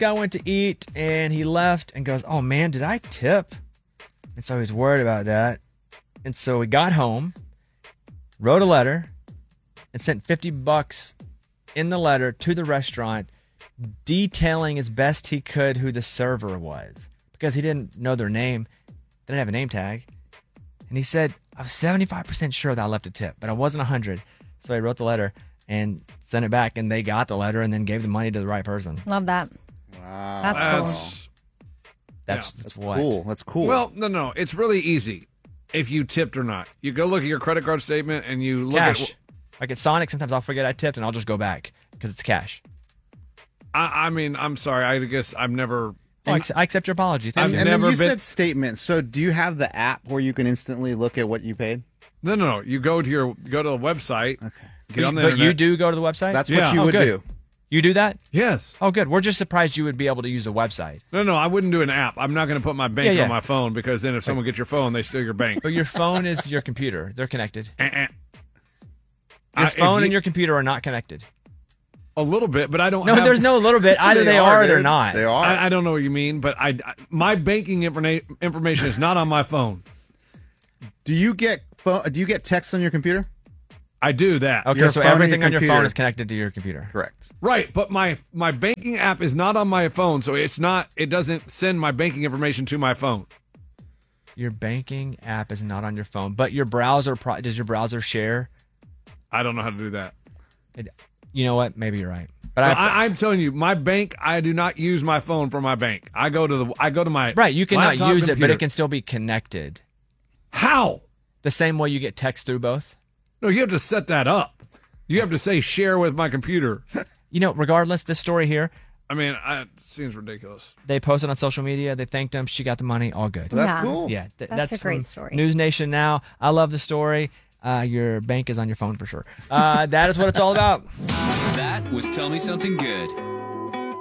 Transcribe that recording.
guy went to eat, and he left and goes, oh, man, did I tip? And so he's worried about that. And so he got home, wrote a letter, and sent $50 in the letter to the restaurant, detailing as best he could who the server was, because he didn't know their name. They didn't have a name tag. And he said, I was 75% sure that I left a tip, but I wasn't 100. So he wrote the letter and sent it back, and they got the letter and then gave the money to the right person. Love that. Wow. That's cool. That's what? Cool. That's cool. Well, no. It's really easy if you tipped or not. You go look at your credit card statement and you look Cash. at... Like at Sonic, sometimes I'll forget I tipped and I'll just go back because it's cash. I mean, I'm sorry. I guess I've never... I accept your apology. Thank you. and then never you been- said statement. So do you have the app where you can instantly look at what you paid? No. You go to the website. Okay. Get on the But internet. you do go to the website? That's what you would good. do. You do that? Yes. Oh, good. We're just surprised you would be able to use a website. No, I wouldn't do an app. I'm not going to put my bank Yeah. on my phone because then if someone gets your phone, they steal your bank. But your phone is your computer. They're connected. Uh-uh. Your If phone you- and your computer are not connected. A little bit, but I don't No, have... there's no little bit. Either they are or they're dude. not. They are. I don't know what you mean, but my banking information is not on my phone. Do you get text on your computer? I do that. Okay, Your so phone and everything your on your phone computer. is connected to your computer. Correct. Right, but my banking app is not on my phone, so it doesn't send my banking information to my phone. Your banking app is not on your phone, but your browser, does your browser share? I don't know how to do that. You know what? Maybe you're right. But I'm telling you, my bank, I do not use my phone for my bank. I go to my right, you cannot laptop use it, but computer. it can still be connected. How? The same way you get text through both? No, you have to set that up. You have to say share with my computer. You know, regardless, this story here, I mean, it seems ridiculous. they posted on social media. They thanked him. She got the money. All good. Well, that's Yeah. cool. Yeah, That's a great from story. News Nation Now. I love the story. Your bank is on your phone for sure. That is what it's all about. That was Tell Me Something Good.